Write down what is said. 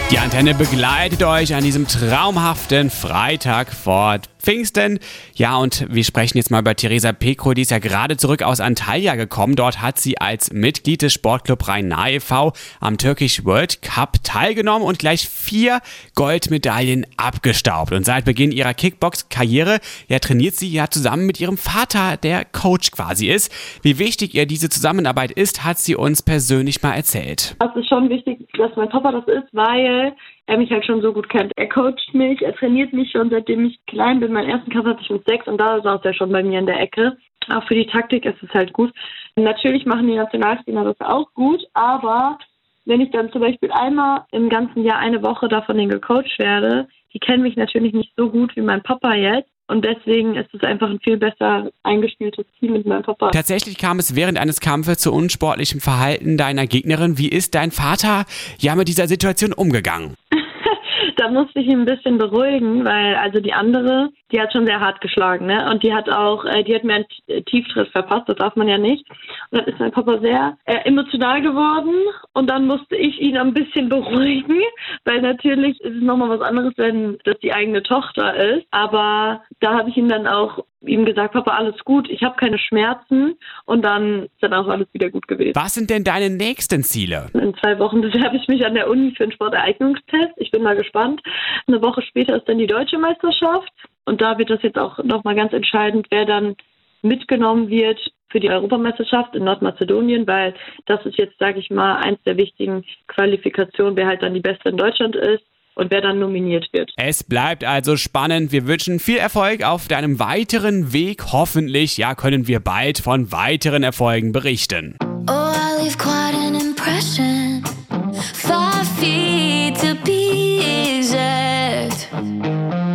Die Antenne begleitet euch an diesem traumhaften Freitag vor Pfingsten. Ja, und wir sprechen jetzt mal über Theresa Pekro, die ist ja gerade zurück aus Antalya gekommen. Dort hat sie als Mitglied des Sportclub Rhein-Nahe e.V. am Turkish World Cup teilgenommen und gleich 4 Goldmedaillen abgestaubt. Und seit Beginn ihrer Kickbox-Karriere trainiert sie ja zusammen mit ihrem Vater, der Coach quasi ist. Wie wichtig ihr diese Zusammenarbeit ist, hat sie uns persönlich mal erzählt. Es ist schon wichtig, dass mein Papa das ist, weil er mich halt schon so gut kennt. Er coacht mich, er trainiert mich schon, seitdem ich klein bin. Meinen ersten Kampf hatte ich mit 6 und da saß er schon bei mir in der Ecke. Auch für die Taktik ist es halt gut. Natürlich machen die Nationalspieler das auch gut, aber wenn ich dann zum Beispiel einmal im ganzen Jahr eine Woche da von denen gecoacht werde, die kennen mich natürlich nicht so gut wie mein Papa jetzt. Und deswegen ist es einfach ein viel besser eingespieltes Team mit meinem Papa. Tatsächlich kam es während eines Kampfes zu unsportlichem Verhalten deiner Gegnerin. Wie ist dein Vater mit dieser Situation umgegangen? Da musste ich ihn ein bisschen beruhigen, weil also die andere, die hat schon sehr hart geschlagen, ne? Und die hat mir einen Tieftritt verpasst, das darf man ja nicht. Und dann ist mein Papa sehr emotional geworden und dann musste ich ihn ein bisschen beruhigen, weil natürlich ist es nochmal was anderes, wenn das die eigene Tochter ist. Aber da habe ich ihm dann auch gesagt, Papa, alles gut, ich habe keine Schmerzen und dann ist dann auch alles wieder gut gewesen. Was sind denn deine nächsten Ziele? In 2 Wochen bewerbe ich mich an der Uni für einen Sporteignungstest. Ich bin mal gespannt. Eine Woche später ist dann die Deutsche Meisterschaft und da wird das jetzt auch nochmal ganz entscheidend, wer dann mitgenommen wird für die Europameisterschaft in Nordmazedonien, weil das ist jetzt, sage ich mal, eins der wichtigen Qualifikationen, wer halt dann die Beste in Deutschland ist. Und wer dann nominiert wird. Es bleibt also spannend. Wir wünschen viel Erfolg auf deinem weiteren Weg. Hoffentlich, können wir bald von weiteren Erfolgen berichten. Oh, I leave quiet